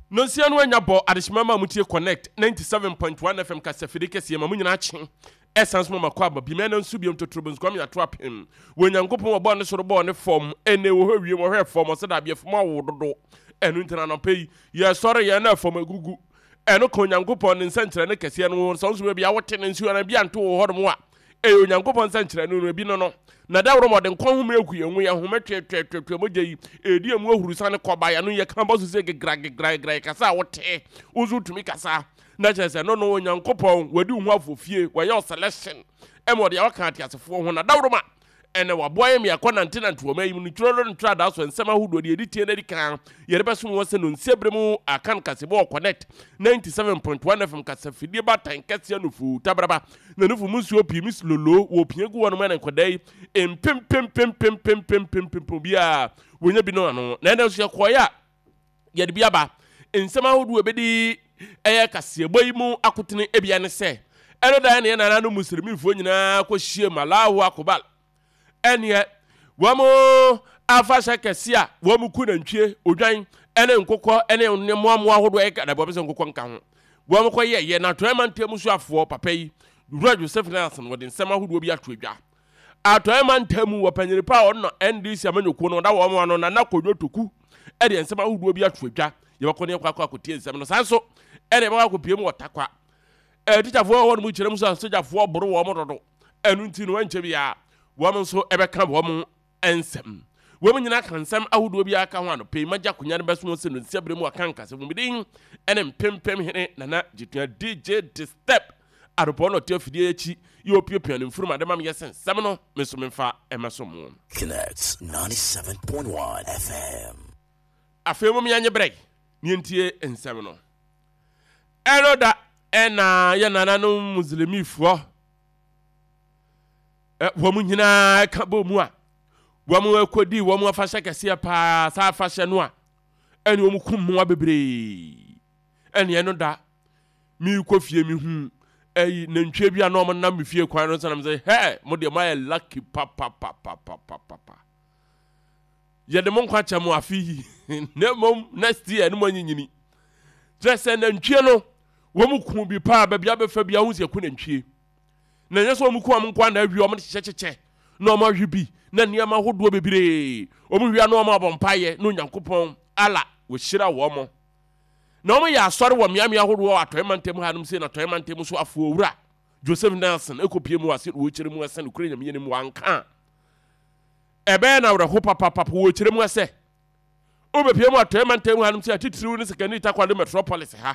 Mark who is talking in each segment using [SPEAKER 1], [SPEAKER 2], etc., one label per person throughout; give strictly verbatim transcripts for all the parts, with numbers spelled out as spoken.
[SPEAKER 1] No sia no anya bo adeshimama mutie connect ninety-seven point one F M kasafiri kese ma munyina ache essence mo makwa ba bi me na nsu biom totrobons kwam ya to apem wo nyankopon wo bo ne soro bo ne form ene wo hwie mo hwe form so da bi form awododo enu ntina no pay ye sorry ye na form agugu enu ko nyankopon ne nsankyere ne kese no so nso bi awote ne nsu na bi anto wo hodom a e nyankopon nsankyere no bi no no na da woro modern kon hum eku yenwu ya hum twetwetwe mojeyi edi emu ohuru sane koba ya no ye kan boso se gegra gegra gegra kasa wote uzu tumi kasa na chese no no nyankopon wadi hu afofie wa ye selection e mo de ya waka atiasefo ho na da woro ma ene wa boye me akona ntenant wo mayi mu tworo no tra da so nsema hudo de editie na dikan ye rebeso wo se no nsebremu akan kasebo connect ninety-seven point one F M kasafidie batan kase no fu tabraba na no fu musuo pi mis lolo wo piegu wono na nkodai empem pem pem pem pem pem pem pem bia wonya bi no ano na ene so yakoya ye de bia ba nsema hudo ebedi eye kasebo yi mu akotene ebia ne se eno da ne na na no muslimi fo nyina ko hie malahu akobal ene wamo afasha kesia wamo kunantwie odwan ene nkokọ ene nnemoamo ahodo e kada bobese nkokọ nka ho wamo koye ye na toema ntemu so afo papa yi Dura Joseph Nelson wode nsema ahodo bi atwedwa atoema ntemu wopanyere pa ono N D C amanyoko no da wamo ano na nakodwo toku e de nsema ahodo bi atwedwa ye bakone kwa kwa kotie nsem no sanso ene ba akopiem wotakwa e tichafo wo no mu kyerem so sojafo boro wo mo dodo enu nti no wanche bia wom so ebeka wom ensem wom nyina kan nsem ahodo bi aka ho ano pe magya konya ne beso se no nsia bremu aka nka se wumidin ene mpempem hene nana jitua D J the step aropo no te fidie echi yo piopia ne mfuruma de mam yesen sem no meso memfa emeso mo
[SPEAKER 2] Connect ninety-seven point one F M
[SPEAKER 1] afemo mi anye break ni entie ensem no eno da ena ye nana no muslimi fo eh womu nyina ka bo mu a womu akodi womu afasha kase pa sa afasha no a ene womu kum mu abebre ene eno da mi kofie mi hu ayi nantwe bia no mo nam mi fie kwan no sanam say hey mo de my lucky papa papa papa papa ye de mon kwa chamo afi ne mom next year no mo nyinyini just nantwe no womu kum bi pa ba bia be fa bia hu se ku nantwe na nyeso omuku am nkwa na awi om checheche na om ahwebi na niam ahodo bebire om hwia na om abompaye no nyankopon ala wo hira wo mo na om ya asore wo miam ya ahodo atoema ntem hanum se na atoema ntem so afo owura Joseph Nelson ekopie mu ase wo kyere mu ase no kure nyam yenim wanka ebe na wre ho papa papa wo kyere mu ase obepie mu atoema ntem hanum se atitiriw ni sekani takwale metropolis ha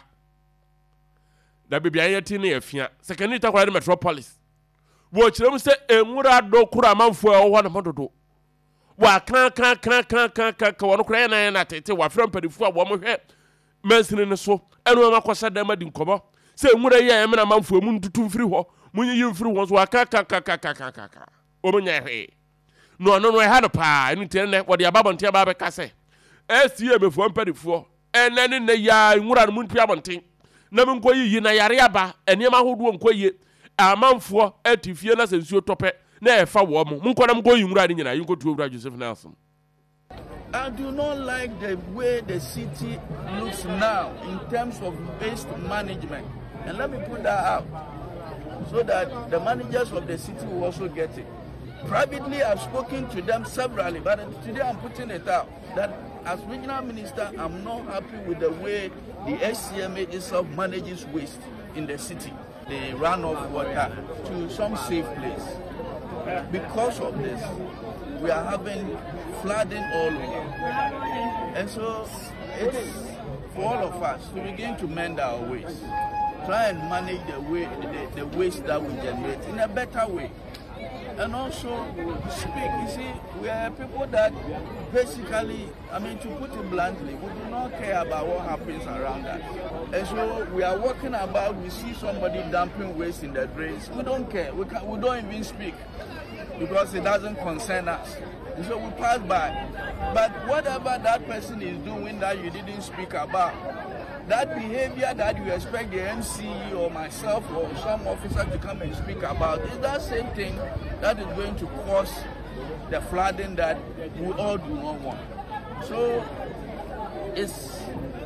[SPEAKER 1] da bibia yeti ne afia sekani takwale metropolis wo kyerem se enwura do kura manfo e wo na mododo wa kan kan kan kan kan kan wo no kura na na tete wa frem padifo a wo mo hwe mesini ne so eno ma kwasa da ma di nkobo se enwura ye e na manfo mu ntutu mfiri ho munyi yi mfiri ho so wa kan kan kan kan kan kan o mo nya hwe no no no e ha no pa enu te ne wo de ababonte aba be kase e si e mefo padifo enene ne ya enwura no mu ntu abonten na me nkoyi yi na yare aba eniema hodo nkoyi amanfo atifie na sensuo tope na efa wo mo munkona mkoyi nwura ni nyina yinkotu owura Joseph Nelson.
[SPEAKER 3] I do not like the way the city looks now in terms of waste management, and let me put that out so that the managers of the city will also get it. Privately, I've spoken to them severally, but today I'm putting it out that as regional minister, I'm not happy with the way the S C M A itself manages waste in the city. They run off water to some safe place. Because of this, we are having flooding all over. And so it's for all of us to begin to mend our ways. Try and manage the, way, the, the waste that we generate in a better way. And also speak. You see, we are people that basically, I mean, to put it bluntly, we do not care about what happens around us. And so we are walking about, we see somebody dumping waste in the drains. We don't care. We, can, we don't even speak because it doesn't concern us. And so we pass by. But whatever that person is doing that you didn't speak about, that behavior that you expect the M C or myself or some officer to come and speak about is that same thing that is going to cause the flooding that we all do not want. So it's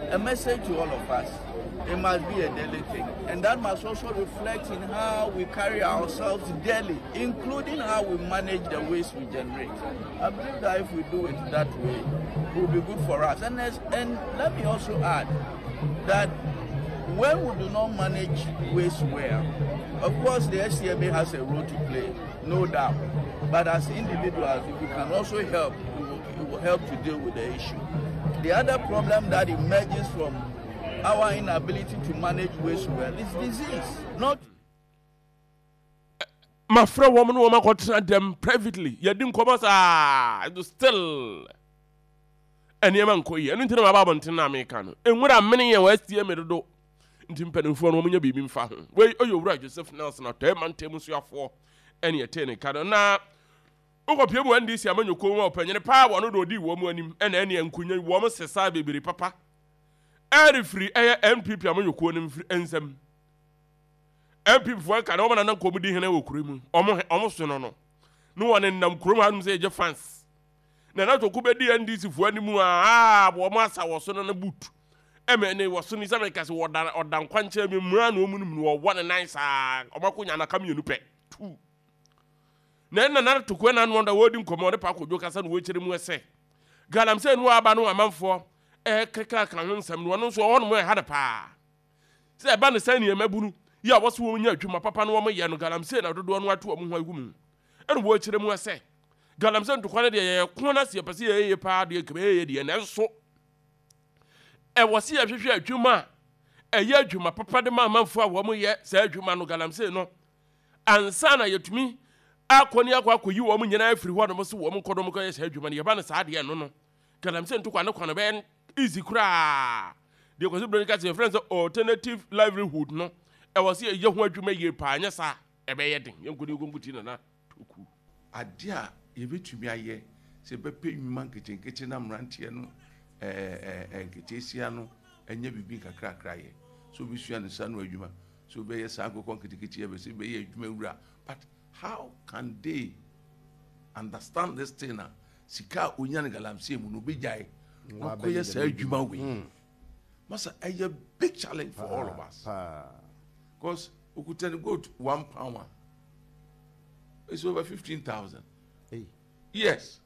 [SPEAKER 3] a message to all of us. It must be a daily thing. And that must also reflect in how we carry ourselves daily, including how we manage the waste we generate. I believe that if we do it that way, it will be good for us. And, as, and let me also add that when we do not manage waste well, of course the S C M A has a role to play, no doubt. But as individuals, if we can also help, it will, it will help to deal with the issue. The other problem that emerges from our inability to manage waste well is disease. Not
[SPEAKER 1] my friend woman who ma them privately. You didn't come as it still. And you man koi. And you know about Montana American. And what a many years West Year do. Intim pen for woman you be been found. Where oh you right Joseph Nelson or ten man temus you for any attain card. Now Oko people when this yaman you come up and your power no do di woman and any and kunya woman says baby papa. Every free M P P among you call him ensem. M P for can open an comedy in a cream. Almost no. No one in them crum has say your fans. Nana to Kubedi and this for any more. Ah, Wamasa was on a boot. M N A was soon as I can or down or down quantum run woman or one and nice. Ah, Omakuana come you pay. Two. Then another to Quen and wonder wording command the park with Jokas and which him say. Galam said, no, I know a man for. Eh, kaka kan some one so on where had a pa. Say ban the send you mebunu. Ya was woman ya my papa no woman yan galam say na do one what to woman woman. And watch them was say. Galam send to quality a corner see a pasi a pa de kebe and so. E was here a juma. A year juma papa de man for a woman yet say juma no galam say no. And sana yet to me. A konia kwa you woman yan every one of us woman kodomo yes head juma yaban sad no no. Galam send to kwana kwana ben easy cra. The consider your friends alternative livelihood no. I was here young one to make your pioneer, sir. A bayading, young good you go put in a nut.
[SPEAKER 4] A dear, you bet to me a year. Say, Pepe, you monkey, kitchen, I'm rantiano, a kitasiano, and you be big a crack cry. So we see the sun where you are. So be a sanko conquitity ever say, be a but how can they understand this thing? Sika Unyan Galamsi, Munubijai. Okay, yes, sir, you may. Must a big challenge for all of us. Because we could tell go to one pound. It's over fifteen thousand. Hey. Yes.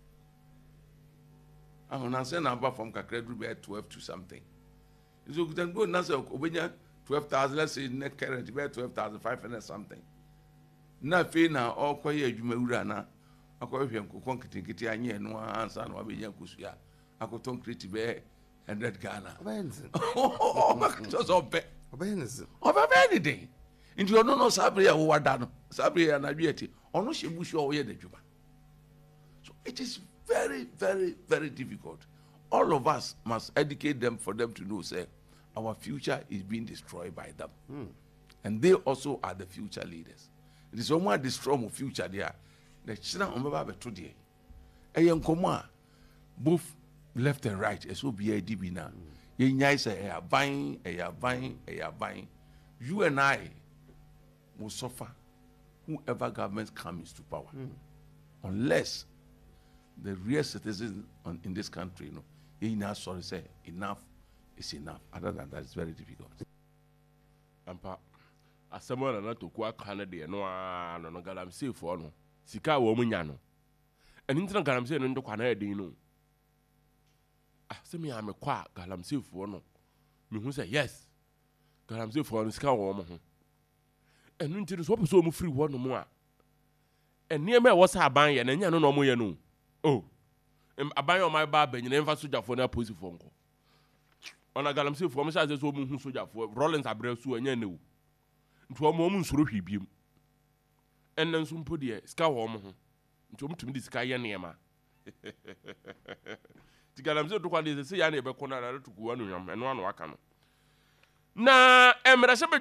[SPEAKER 4] I'm not saying number from Kakredu be twelve to something. So we can go now say Obenya twelve thousand. Let's say net current be twelve thousand five hundred something. Now, fe now all quiet you may run. I call him Kukonkiti Kitty and no answer no be Yankusia. I could talk pretty bear and red Ghana. Oh, my just of bet. Of anything. Into your no no Sabria who are done. Sabria and Abieti. Or no she bush or the Juba. So it is very, very, very difficult. All of us must educate them for them to know, say, our future is being destroyed by them. Hmm. And they also are the future leaders. It is someone destroy my future there. The children on my baby today. A young comma, both left and right, as will be a D B now. You guys say, a buying, a buying, a buying. You and I will suffer whoever government comes to power. Mm. Unless the real citizens on, in this country, you know, enough, sorry, say, enough is enough. Other than that, it's very difficult.
[SPEAKER 1] Ampa, as someone not to quack Canada, no, no, no, galam safe for no. Sika woman, and internet galam say, no, Canada, you know. Ah, say me, I'm a quack, galam safe for no. Me who say, yes, galam safe for no, sika woman. And until the swap so free one more. And near me was a bang, and you know no more, you know. Oh, a bang on my barb, and you never soldier for that pussy phone call. On a galam safe for me, as a woman who soldier for Rollins Abresu and you know. To a moment through him. And then soon put the scow woman to me this sky and Yama. The galam said to what is the say, I never corner to go on and one wakano. Na, Emma,